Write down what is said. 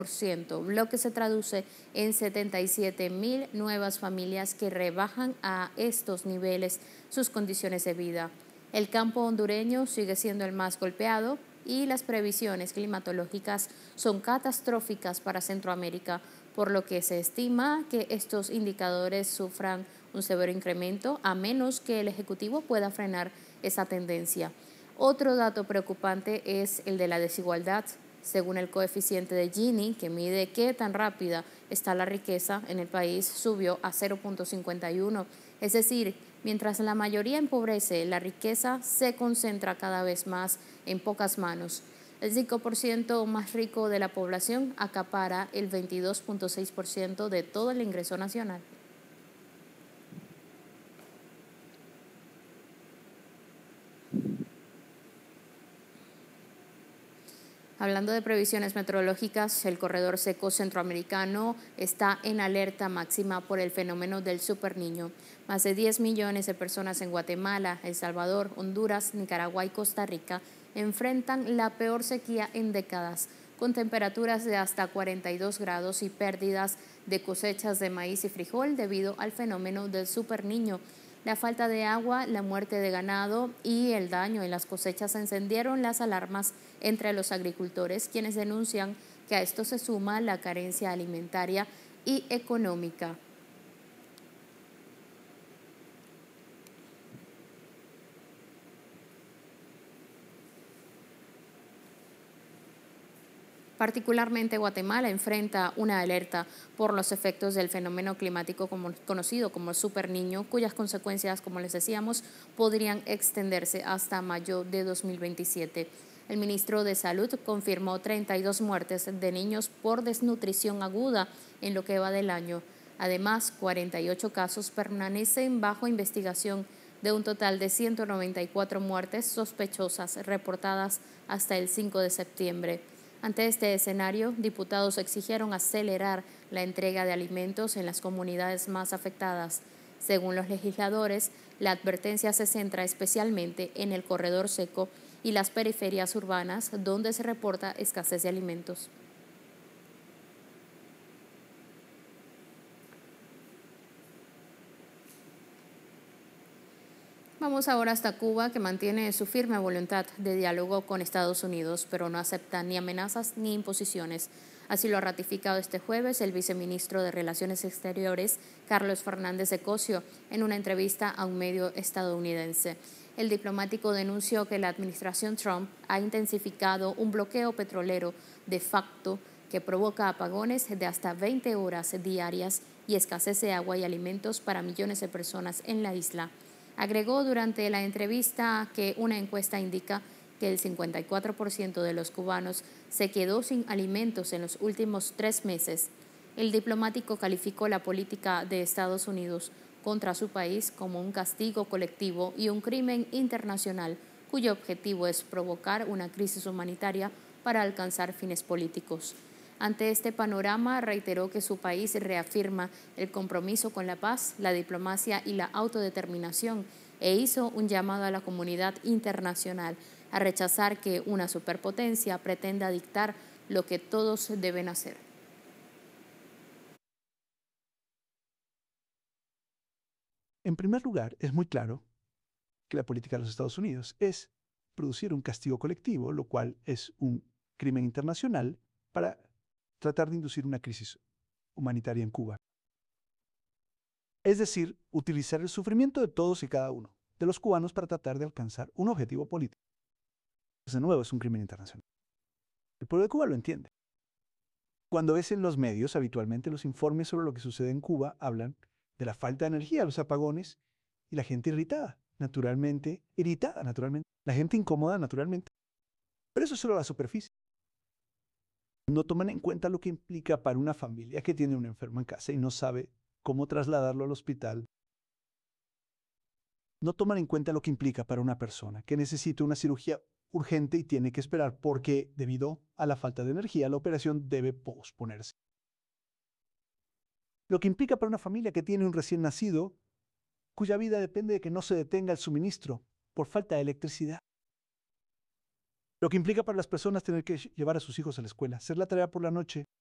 lo que se traduce en 77.000 nuevas familias que rebajan a estos niveles sus condiciones de vida. El campo hondureño sigue siendo el más golpeado y las previsiones climatológicas son catastróficas para Centroamérica, por lo que se estima que estos indicadores sufran un severo incremento a menos que el Ejecutivo pueda frenar esa tendencia. Otro dato preocupante es el de la desigualdad. Según el coeficiente de Gini, que mide qué tan rápida está la riqueza en el país, subió a 0,51. Es decir, mientras la mayoría empobrece, la riqueza se concentra cada vez más en pocas manos. El 5% más rico de la población acapara el 22,6% de todo el ingreso nacional. Hablando de previsiones meteorológicas, el corredor seco centroamericano está en alerta máxima por el fenómeno del superniño. Más de 10 millones de personas en Guatemala, El Salvador, Honduras, Nicaragua y Costa Rica enfrentan la peor sequía en décadas, con temperaturas de hasta 42 grados y pérdidas de cosechas de maíz y frijol debido al fenómeno del superniño. La falta de agua, la muerte de ganado y el daño en las cosechas encendieron las alarmas entre los agricultores, quienes denuncian que a esto se suma la carencia alimentaria y económica. Particularmente Guatemala enfrenta una alerta por los efectos del fenómeno climático conocido como superniño, cuyas consecuencias, como les decíamos, podrían extenderse hasta mayo de 2027. El ministro de Salud confirmó 32 muertes de niños por desnutrición aguda en lo que va del año. Además, 48 casos permanecen bajo investigación de un total de 194 muertes sospechosas reportadas hasta el 5 de septiembre. Ante este escenario, diputados exigieron acelerar la entrega de alimentos en las comunidades más afectadas. Según los legisladores, la advertencia se centra especialmente en el corredor seco y las periferias urbanas, donde se reporta escasez de alimentos. Vamos ahora hasta Cuba, que mantiene su firme voluntad de diálogo con Estados Unidos, pero no acepta ni amenazas ni imposiciones. Así lo ha ratificado este jueves el viceministro de Relaciones Exteriores, Carlos Fernández de Cosio, en una entrevista a un medio estadounidense. El diplomático denunció que la administración Trump ha intensificado un bloqueo petrolero de facto que provoca apagones de hasta 20 horas diarias y escasez de agua y alimentos para millones de personas en la isla. Agregó durante la entrevista que una encuesta indica que el 54% de los cubanos se quedó sin alimentos en los últimos 3 meses. El diplomático calificó la política de Estados Unidos contra su país como un castigo colectivo y un crimen internacional cuyo objetivo es provocar una crisis humanitaria para alcanzar fines políticos. Ante este panorama, reiteró que su país reafirma el compromiso con la paz, la diplomacia y la autodeterminación e hizo un llamado a la comunidad internacional a rechazar que una superpotencia pretenda dictar lo que todos deben hacer. En primer lugar, es muy claro que la política de los Estados Unidos es producir un castigo colectivo, lo cual es un crimen internacional para tratar de inducir una crisis humanitaria en Cuba. Es decir, utilizar el sufrimiento de todos y cada uno de los cubanos para tratar de alcanzar un objetivo político. Pues de nuevo, es un crimen internacional. El pueblo de Cuba lo entiende. Cuando ves en los medios, habitualmente los informes sobre lo que sucede en Cuba hablan de la falta de energía, los apagones y la gente irritada, naturalmente. La gente incómoda, naturalmente. Pero eso es solo la superficie. No toman en cuenta lo que implica para una familia que tiene un enfermo en casa y no sabe cómo trasladarlo al hospital. No toman en cuenta lo que implica para una persona que necesita una cirugía urgente y tiene que esperar porque, debido a la falta de energía, la operación debe posponerse. Lo que implica para una familia que tiene un recién nacido, cuya vida depende de que no se detenga el suministro por falta de electricidad. Lo que implica para las personas tener que llevar a sus hijos a la escuela, hacer la tarea por la noche